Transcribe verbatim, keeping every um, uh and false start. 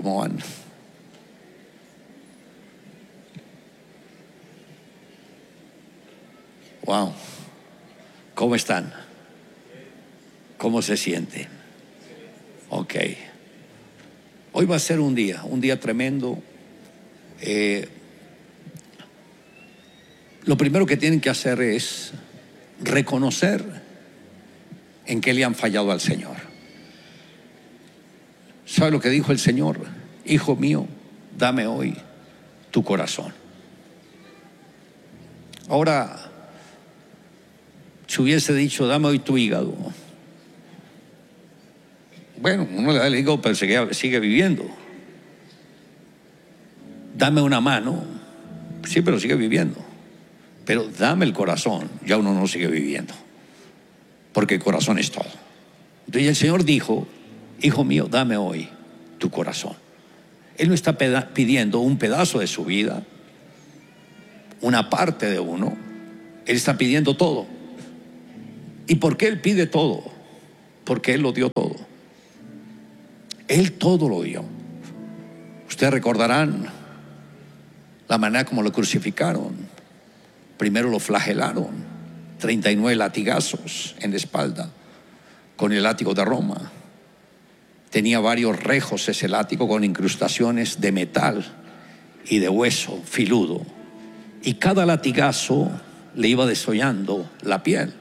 ¿Cómo van? Wow. ¿Cómo están? ¿Cómo se sienten? Ok. Hoy va a ser un día, un día tremendo. Eh, lo primero que tienen que hacer es reconocer en qué le han fallado al Señor. ¿Sabe lo que dijo el Señor? Hijo mío, dame hoy tu corazón. Ahora, si hubiese dicho, dame hoy tu hígado, bueno, uno le da el hígado, pero sigue, sigue viviendo. Dame una mano, sí, pero sigue viviendo. Pero dame el corazón, ya uno no sigue viviendo, porque el corazón es todo. Entonces el Señor dijo, hijo mío, dame hoy tu corazón. Él no está pidiendo un pedazo de su vida, una parte de uno. Él está pidiendo todo. ¿Y por qué Él pide todo? Porque Él lo dio todo. Él todo lo dio. Ustedes recordarán la manera como lo crucificaron. Primero lo flagelaron, treinta y nueve latigazos en la espalda con el látigo de Roma. Tenía varios rejos ese látigo con incrustaciones de metal y de hueso filudo, y cada latigazo le iba desollando la piel.